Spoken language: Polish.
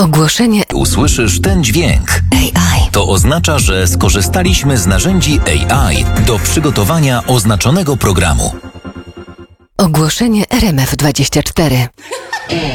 Ogłoszenie Usłyszysz ten dźwięk. AI. To oznacza, że skorzystaliśmy z narzędzi AI do przygotowania oznaczonego programu. Ogłoszenie RMF24.